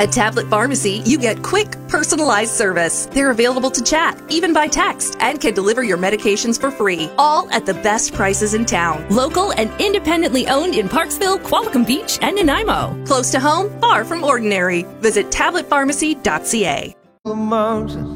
At Tablet Pharmacy, you get quick, personalized service. They're available to chat, even by text, and can deliver your medications for free, all at the best prices in town. Local and independently owned in Parksville, Qualicum Beach, and Nanaimo. Close to home, far from ordinary. Visit tabletpharmacy.ca. Emotions